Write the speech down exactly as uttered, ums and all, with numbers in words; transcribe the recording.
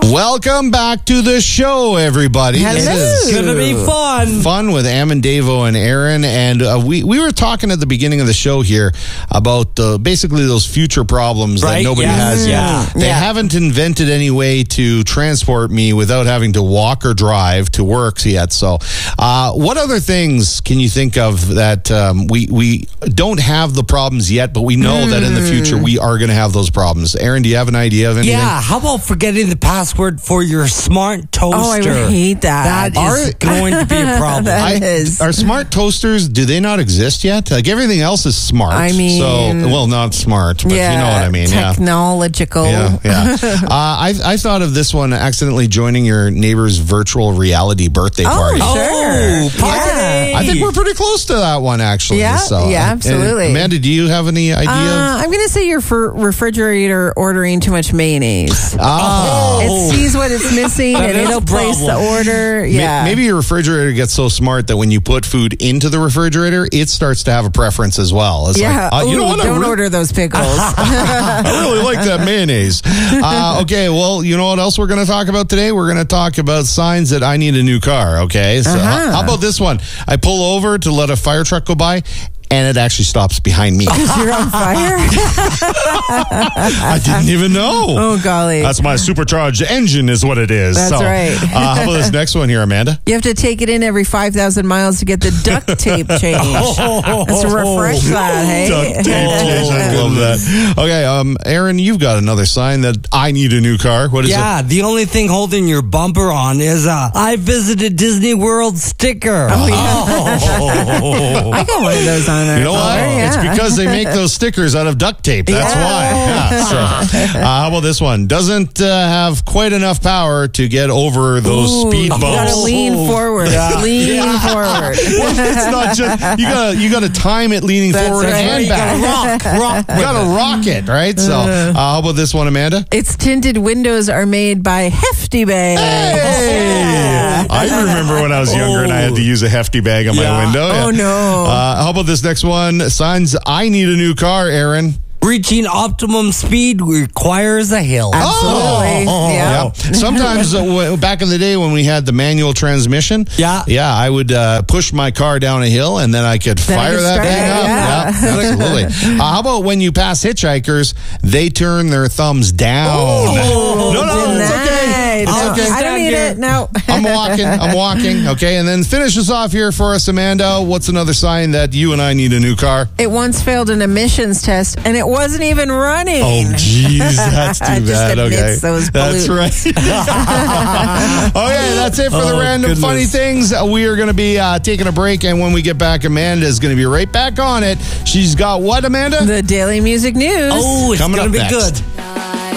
Welcome back to the show, everybody. Hello. It is gonna be fun. Fun with Amandavo and Aaron. And uh, we, we were talking at the beginning of the show here about uh, basically those future problems Right, that nobody yes. has yet. Yeah. They Yeah. haven't invented any way to transport me without having to walk or drive to work yet. So uh, what other things can you think of that um, we, we don't have the problems yet, but we know mm. that in the future we are going to have those problems? Aaron, do you have an idea of anything? Yeah, how about forgetting the password for your smart toaster? Oh, I would hate that. That is Are- going to be a problem. That I, is. Are smart toasters, do they not exist yet? Like everything else is smart. I mean- So, well, not smart, but yeah, you know what I mean. technological. Yeah. Yeah, yeah. uh, I, I thought of this one, accidentally joining your neighbor's virtual reality birthday party. Oh, sure. Oh, party. Yeah. I think we're pretty close to that one, actually. Yeah, so, yeah, uh, absolutely. Amanda, do you have any idea? Uh, I'm going to say your fr- refrigerator ordering too much mayonnaise. oh. It sees what it's missing That and is it'll a place the problem. order. Ma- Yeah. Maybe your refrigerator gets so smart that when you put food into the refrigerator, it starts to have a preference as well. It's Yeah. like, uh, you Ooh, know what? I don't re- order those pickles. I really like that mayonnaise. Uh, okay, well, you know what else we're going to talk about today? We're going to talk about signs that I need a new car, okay? So Uh-huh. how, how about this one? I pull over to let a fire truck go by, and it actually stops behind me. You're on fire? I didn't even know. Oh, golly. That's my supercharged engine is what it is. That's So, right. uh, how about this next one here, Amanda? You have to take it in every five thousand miles to get the duct tape changed. Let's refresh that, hey? Duct tape change. I love that. Okay, um, Aaron, you've got another sign that I need a new car. What is Yeah, it? the only thing holding your bumper on is a I visited Disney World sticker. Oh, yeah. I got one of those on there. You know what? somewhere, It's yeah. because they make those stickers out of duct tape. That's Yeah. why. Yeah, so, uh, how about this one? Doesn't uh, have quite enough power to get over those Ooh, speed you bumps. gotta lean forward. Lean forward. It's not just you gotta you gotta time it leaning That's forward right. and You back. Rock, rock. You gotta rock it, right? So, uh, how about this one, Amanda? Its tinted windows are made by Hefty Bag. Hey! I remember when I was younger and I had to use a hefty bag on my Yeah. window. Oh, no. Uh, how about this next one? Signs I need a new car, Aaron. Reaching optimum speed requires a hill. Absolutely. Oh, Yeah. Sometimes uh, w- back in the day when we had the manual transmission, Yeah. yeah, I would uh, push my car down a hill and then I could Then fire you that start thing it, up. yeah. Yeah, absolutely. Uh, how about when you pass hitchhikers, they turn their thumbs down? Oh, no, no, it's okay. denied. It's I'll okay. just I don't stand need here. it. No. I'm walking. I'm walking. Okay, and then finish us off here for us, Amanda. What's another sign that you and I need a new car? It once failed an emissions test, and it wasn't even running. Oh, jeez, that's too Just bad. admits Okay, those that's pollutants. right. Okay, that's it for the Oh, random goodness. funny things. Uh, We are going to be uh, taking a break, and when we get back, Amanda is going to be right back on it. She's got what, Amanda? The Daily Music News. Oh, it's Coming going up to be next. good.